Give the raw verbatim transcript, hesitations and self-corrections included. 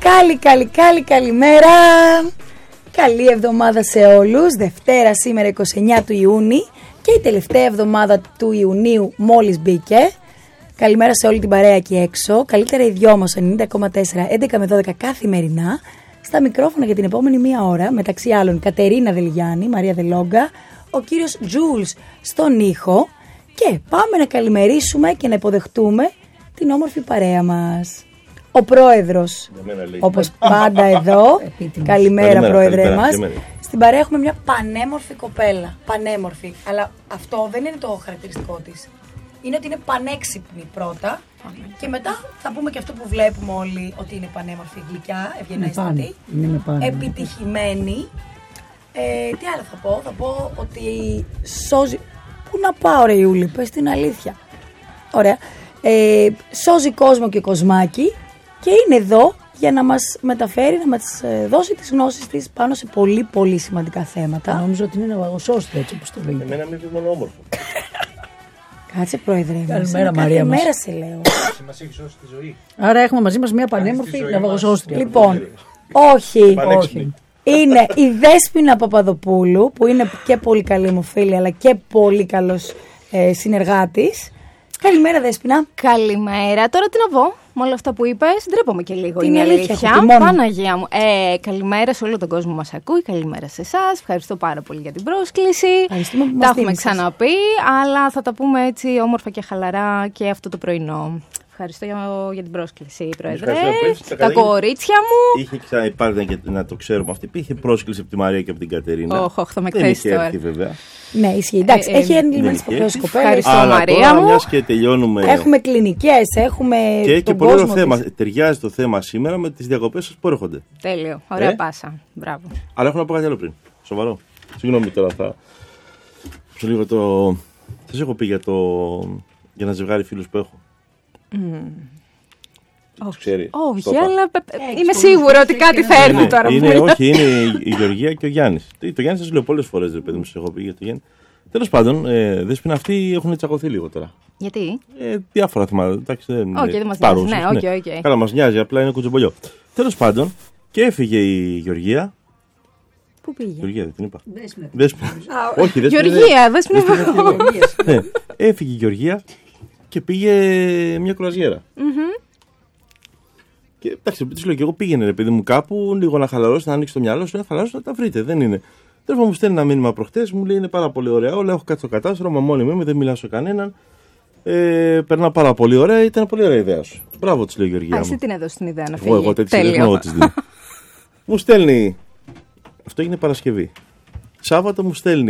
Καλή, καλή, καλή, καλημέρα. Καλή εβδομάδα σε όλους. Δευτέρα σήμερα είκοσι εννέα του Ιούνιου και η τελευταία εβδομάδα του Ιουνίου μόλις μπήκε. Καλημέρα σε όλη την παρέα εκεί έξω. Καλύτερα οι δυο μας, ενενήντα κόμμα τέσσερα, έντεκα με δώδεκα καθημερινά. Στα μικρόφωνα για την επόμενη μία ώρα, μεταξύ άλλων Κατερίνα Δελγιάννη, Μαρία Δελόγκα, ο κύριος Τζούλς στον ήχο. Και πάμε να καλημερίσουμε και να υποδεχτούμε την όμορφη παρέα μας. Ο πρόεδρος, όπως πάντα εδώ. Καλημέρα, καλημέρα πρόεδρε καλημέρα, μας. Καλημέρα. Στην παρέα έχουμε μια πανέμορφη κοπέλα. Πανέμορφη. Αλλά αυτό δεν είναι το χαρακτηριστικό της. Είναι ότι είναι πανέξυπνη πρώτα. Και μετά θα πούμε και αυτό που βλέπουμε όλοι, ότι είναι πανέμορφη, γλυκιά, ευγενέστατη, επιτυχημένη. Ε, τι άλλο θα πω, θα πω ότι σώζει... Πού να πάω ρε Ιούλη, πες την αλήθεια. Ωραία. Ε, σώζει κόσμο και κοσμάκι και είναι εδώ για να μας μεταφέρει, να μας δώσει τις γνώσεις της πάνω σε πολύ πολύ σημαντικά θέματα. Νομίζω ότι είναι ναυαγοσώστρια έτσι όπως το λέγεται. Εμένα με είπε μόνο όμορφο. Κάτσε πρόεδρε μας. Καλημέρα Μαρία μας. Καλημέρα σε λέω. Μας έχει σώσει τη ζωή. Άρα έχουμε μαζί μας μια πανέμορφη ναυαγοσώστρια. Λοιπόν, όχι. όχι. Είναι η Δέσποινα Παπαδοπούλου που είναι και πολύ καλή μου φίλη αλλά και πολύ καλός ε, συνεργάτης. Καλημέρα Δέσποινα. Καλημέρα. Τώρα τι να πω με όλα αυτά που είπες, ντρέπομαι και λίγο. Την είναι αλήθεια. αλήθεια. Παναγία μου. Ε, καλημέρα σε όλο τον κόσμο που μας ακούει. Καλημέρα σε εσάς. Ευχαριστώ πάρα πολύ για την πρόσκληση. Ευχαριστούμε που τα μας έχουμε ξαναπεί, αλλά θα τα πούμε έτσι όμορφα και χαλαρά και αυτό το πρωινό. Ευχαριστώ για, για την πρόσκληση, Πρόεδρε. Τα κορίτσια μου. Είχε ξαναυπάρξει και να το ξέρουμε αυτή. Είχε πρόσκληση από τη Μαρία και από την Κατερίνα. Όχι, όχι, θα με εκθέσει τώρα. Έρθει, βέβαια. Ναι, ισχύει. Εντάξει, ε, έχει ενηλυμένες υποχρεώσεις κοπέλες. Ευχαριστώ, Μαρία μου. Μιας και τελειώνουμε. Έχουμε κλινικές, έχουμε. Και έχει και πολύ ωραίο θέμα. Της. Ταιριάζει το θέμα σήμερα με τις διακοπές σας που έρχονται. Τέλειο. Ωραία ε? πάσα. Μπράβο. Αλλά έχω να πω κάτι άλλο πριν. Σοβαρό. Συγγνώμη τώρα θα. Σε λίγο το. Σας έχω πει για το. Για ένα ζευγάρι φίλους που έχω. Όχι, όχι, αλλά είμαι σίγουρο ότι κάτι φέρνει τώρα. Είναι, όχι, είναι η Γεωργία και ο Γιάννης. Το Γιάννη σας λέω πολλές φορές, ρε παιδί μου, σας έχω πει για το Γιάννη. Τέλος πάντων, ε, Δέσποινα, αυτοί έχουν τσακωθεί λίγο τώρα. Γιατί? Ε, διάφορα θέματα. Εντάξει, δεν okay, δεν μας νοιάζει. Ναι, okay, okay. Καλά, μας νοιάζει, απλά είναι κουτσομπολιό. Τέλος πάντων, και έφυγε η Γεωργία. Πού πήγε? Γεωργία, δεν την είπα. Δέσποινα. Όχι, Γεωργία, Δέσποινα. Έφυγε η Γεωργία και πήγε μια κρουαζιέρα. Και εντάξει, τη λέω και εγώ πήγαινε ρε παιδί μου κάπου, λίγο να χαλαρώσει, να ανοίξει το μυαλό σου, να χαλαρώσει, να τα βρείτε. Δεν είναι. Τέλος πάντων, μου στέλνει ένα μήνυμα προχτές, μου λέει είναι πάρα πολύ ωραία όλα. Έχω κάτι στο κατάστρωμα, μόνη μου είμαι, δεν μιλάω σε κανέναν. Ε, περνά πάρα πολύ ωραία, ήταν πολύ ωραία η ιδέα σου. Μπράβο, τη λέω Γεωργία. Α, εσύ την έδωσε την ιδέα να φύγει. Εγώ, εγώ τέτοια ιδέα τη δίνω. Μου στέλνει. Αυτό έγινε Παρασκευή. Σάββατο μου στέλνει.